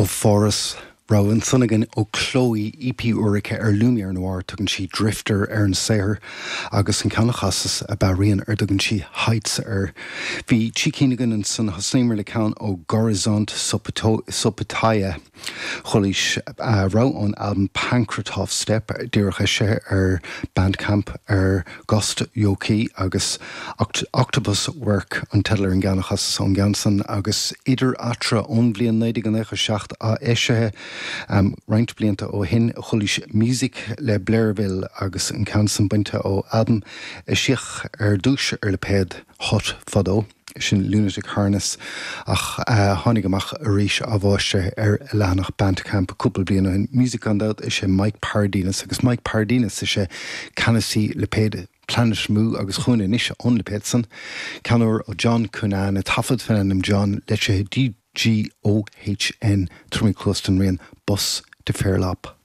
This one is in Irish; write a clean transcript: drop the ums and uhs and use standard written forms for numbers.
ó Forras Rowan Sunnigan ó Chloe EP Urica Lumiar Noir tugann si Drifter an Sair agus an Canachasas a Barrian tugann si Heights Bhí Chicínigan an san hasnéimir le count ó Gorizont Sopataya Cholis rá an album Pancratov Step dúracha sé Bandcamp Ghost Yoki agus Octopus Work an Tedler an Canachasas an Gansan agus idir atra on bblion 1997 a éisithe Reint blianta ó hin cholis music le Blairville agus an cansan buinte ó album siach dúis le péad hot fadó sin Lunatic Harness ach hánig amach a ríis a bháiste leanach Bandcamp cúpla bliana in music an dat is sé Mike Pardinas agus Mike Pardinas is sé canasí le péad Planet Moo agus chuúna níos an le péad san canúir ó John Cunan a tafod fan John le sé DGOHN Trummy Closton Rain Bus to Fairlap.